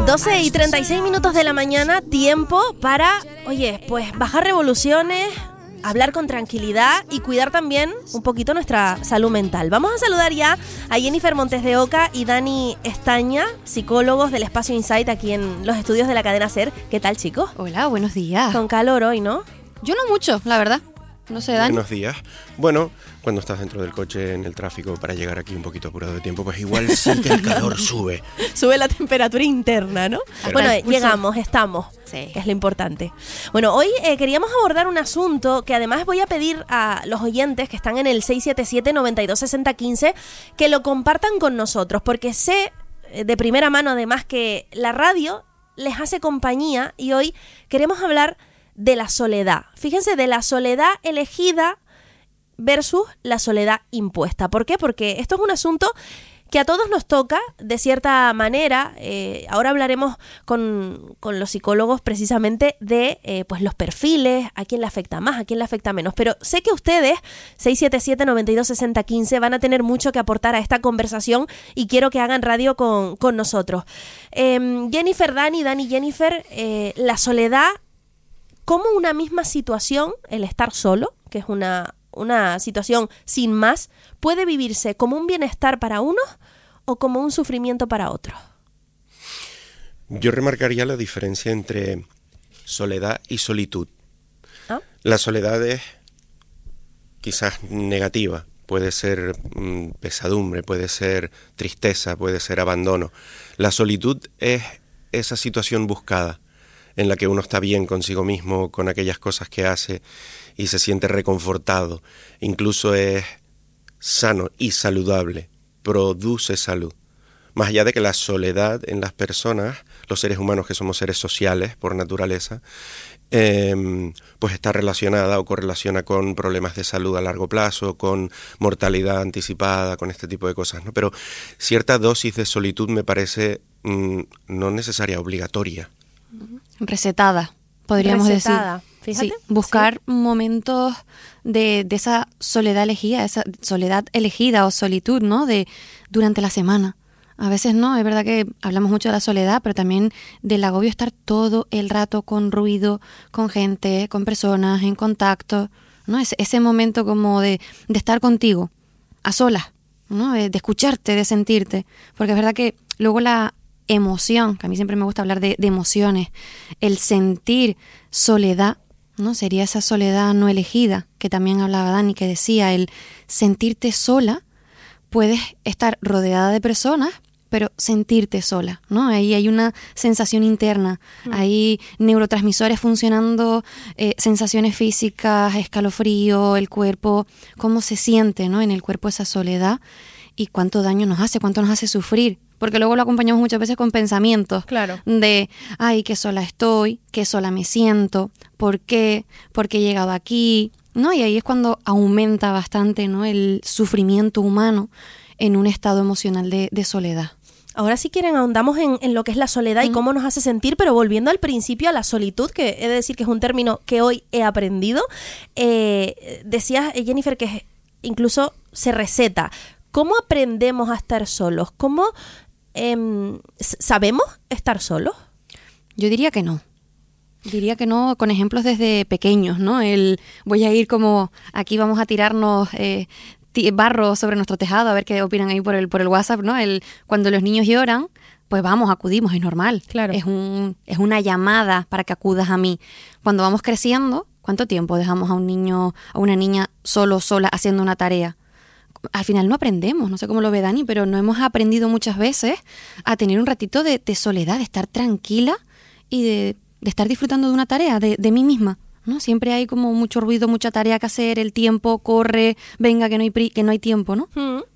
12:36 de la mañana, tiempo para, oye, pues bajar revoluciones, hablar con tranquilidad y cuidar también un poquito nuestra salud mental. Vamos a saludar ya a Jennifer Montes de Oca y Dani Estaña, psicólogos del Espacio Insight aquí en los estudios de la cadena SER. ¿Qué tal, chicos? Hola, buenos días. Con calor hoy, ¿no? Yo no mucho, la verdad. No sé, Dani. Buenos días. Bueno, cuando estás dentro del coche en el tráfico para llegar aquí un poquito apurado de tiempo, pues igual sí que el calor sube. Sube la temperatura interna, ¿no? Pero bueno, llegamos, estamos, Sí. que es lo importante. Bueno, hoy queríamos abordar un asunto que además voy a pedir a los oyentes que están en el 677-926015 que lo compartan con nosotros, porque sé de primera mano además que la radio les hace compañía y hoy queremos hablar de la soledad. Fíjense, de la soledad elegida versus la soledad impuesta. ¿Por qué? Porque esto es un asunto que a todos nos toca de cierta manera. Ahora hablaremos con los psicólogos precisamente de pues los perfiles, a quién le afecta más, a quién le afecta menos. Pero sé que ustedes, 677-926015, van a tener mucho que aportar a esta conversación y quiero que hagan radio con nosotros. Jennifer, Dani, Jennifer, la soledad como una misma situación, el estar solo, que es una situación sin más, puede vivirse como un bienestar para unos o como un sufrimiento para otros. Yo remarcaría la diferencia entre soledad y solitud. ¿Ah? La soledad es quizás negativa, puede ser pesadumbre, puede ser tristeza, puede ser abandono. La solitud es esa situación buscada, en la que uno está bien consigo mismo, con aquellas cosas que hace y se siente reconfortado. Incluso es sano y saludable, produce salud. Más allá de que la soledad en las personas, los seres humanos que somos seres sociales por naturaleza, pues está relacionada o correlaciona con problemas de salud a largo plazo, con mortalidad anticipada, con este tipo de cosas, ¿no? Pero cierta dosis de solitud me parece no necesaria, obligatoria. Recetada, podríamos decir. Fíjate. Sí, buscar momentos de esa soledad elegida o solitud, ¿no? Durante la semana. A veces no, es verdad que hablamos mucho de la soledad, pero también del agobio estar todo el rato con ruido, con gente, con personas, en contacto, ¿no? Ese momento como de estar contigo, a solas, ¿no? De escucharte, de sentirte. Porque es verdad que luego la emoción, que a mí siempre me gusta hablar de emociones, el sentir soledad, ¿no? Sería esa soledad no elegida, que también hablaba Dani, que decía, el sentirte sola, puedes estar rodeada de personas, pero sentirte sola, ¿no? Ahí hay una sensación interna, hay neurotransmisores funcionando, sensaciones físicas, escalofrío, el cuerpo, cómo se siente, ¿no? En el cuerpo esa soledad y cuánto daño nos hace, cuánto nos hace sufrir. Porque luego lo acompañamos muchas veces con pensamientos. Claro. De, ay, qué sola estoy, qué sola me siento, ¿por qué? ¿Por qué he llegado aquí? ¿No? Y ahí es cuando aumenta bastante, ¿no? El sufrimiento humano en un estado emocional de soledad. Ahora si quieren ahondamos en lo que es la soledad y cómo nos hace sentir, pero volviendo al principio a la solitud, que he de decir que es un término que hoy he aprendido, decías, Jennifer, que incluso se receta. ¿Cómo aprendemos a estar solos? ¿Cómo sabemos estar solos? Yo diría que no. Diría que no, con ejemplos desde pequeños, ¿no? Voy a ir como, aquí vamos a tirarnos barro sobre nuestro tejado, a ver qué opinan ahí por el WhatsApp, ¿no? Cuando los niños lloran, pues acudimos, es normal. Claro. Es una llamada para que acudas a mí. Cuando vamos creciendo, ¿cuánto tiempo dejamos a un niño, a una niña sola, haciendo una tarea? Al final no aprendemos, no sé cómo lo ve Dani, pero no hemos aprendido muchas veces a tener un ratito de soledad, de estar tranquila y de estar disfrutando de una tarea, de mí misma, ¿no? Siempre hay como mucho ruido, mucha tarea que hacer, el tiempo corre, venga que no hay tiempo, ¿no?